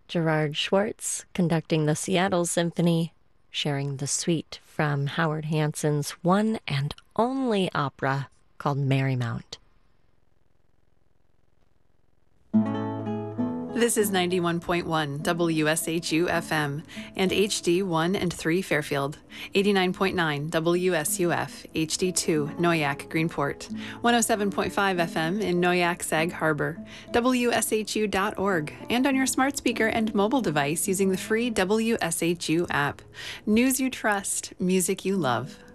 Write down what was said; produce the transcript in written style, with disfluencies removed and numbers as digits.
Gerard Schwartz conducting the Seattle Symphony, sharing the suite from Howard Hanson's one and only opera called Marymount. This is 91.1 WSHU FM and HD 1 and 3 Fairfield, 89.9 WSUF HD 2 Noyak Greenport, 107.5 FM in Noyak Sag Harbor, WSHU.org, and on your smart speaker and mobile device using the free WSHU app. News you trust, music you love.